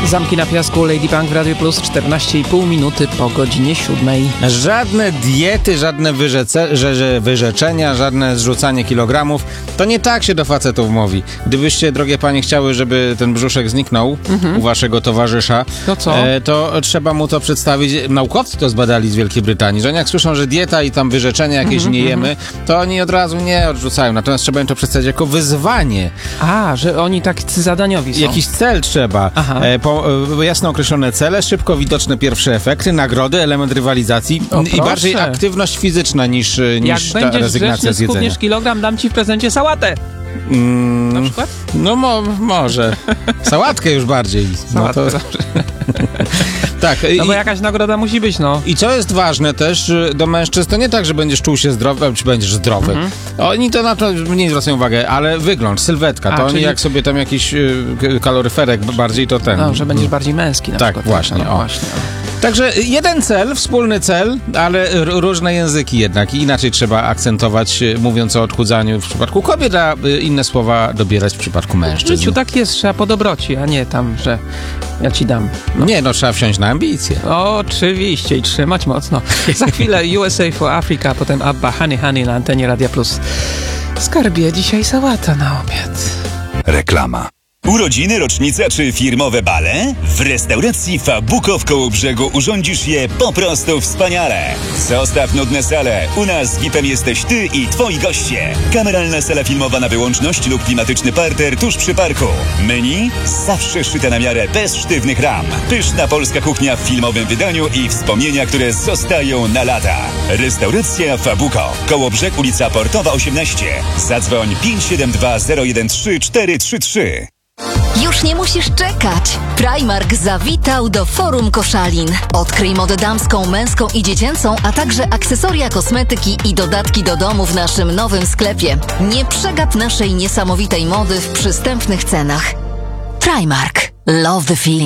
Zamki na piasku, Lady Punk w Radio Plus, 14,5 minuty po godzinie 7. Żadne diety, żadne wyrzeczenia, żadne zrzucanie kilogramów. To nie tak się do facetów mówi. Gdybyście, drogie panie, chciały, żeby ten brzuszek zniknął u waszego towarzysza, to co? To trzeba mu to przedstawić. Naukowcy to zbadali z Wielkiej Brytanii, że oni jak słyszą, że dieta i tam wyrzeczenia jakieś nie jemy, to oni od razu nie odrzucają. Natomiast trzeba im to przedstawić jako wyzwanie. A, że oni tak zadaniowi są. Jakiś cel trzeba. Jasno określone cele, szybko widoczne pierwsze efekty, nagrody, element rywalizacji i bardziej aktywność fizyczna niż ta rezygnacja z jedzenia. Jak schudniesz kilogram, dam ci w prezencie sałatę. Na przykład? No może. Sałatkę już bardziej. Sałatkę tak. No bo jakaś nagroda musi być, no. I co jest ważne też do mężczyzn, to nie tak, że będziesz czuł się zdrowy, czy będziesz zdrowy. Oni to na to mniej zwracają uwagę, ale wygląd, sylwetka, to oni jak sobie tam jakiś kaloryferek bardziej, to ten. No, że będziesz bardziej męski na przykład. Właśnie, właśnie. Także jeden cel, wspólny cel, ale różne języki jednak i inaczej trzeba akcentować, mówiąc o odchudzaniu w przypadku kobiet, a inne słowa dobierać w przypadku mężczyzn. W życiu tak jest, trzeba po dobroci, a nie tam, że ja ci dam. No. Trzeba wsiąść na ambicje. Oczywiście i trzymać mocno. Za chwilę USA for Africa, potem Abba, Honey Honey na antenie Radia Plus. Skarbie, dzisiaj sałata na obiad. Reklama. Urodziny, rocznica czy firmowe bale? W restauracji Fabuko w Kołobrzegu urządzisz je po prostu wspaniale. Zostaw nudne sale. U nas VIP-em jesteś ty i twoi goście. Kameralna sala filmowa na wyłączność lub klimatyczny parter tuż przy parku. Menu? Zawsze szyte na miarę, bez sztywnych ram. Pyszna polska kuchnia w filmowym wydaniu i wspomnienia, które zostają na lata. Restauracja Fabuko. Kołobrzeg, ulica Portowa 18. Zadzwoń 572 013 433. Już nie musisz czekać! Primark zawitał do Forum Koszalin. Odkryj modę damską, męską i dziecięcą, a także akcesoria, kosmetyki i dodatki do domu w naszym nowym sklepie. Nie przegap naszej niesamowitej mody w przystępnych cenach. Primark. Love the feeling.